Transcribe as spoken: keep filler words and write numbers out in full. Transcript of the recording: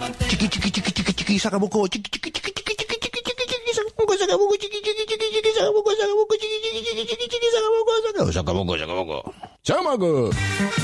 Chiqui, chiqui, chiqui, chiqui, chiqui, sacamoco, chiqui, chiqui, chiqui, chiqui, chiqui, chiqui, chiqui, chiqui, sacamoco, sacamoco, chiqui, chiqui, chiqui, chiqui, sacamoco, sacamoco, chiqui, chiqui, chiqui, chiqui, sacamoco, sacamoco, sacamoco, sacamoco. Chamaco.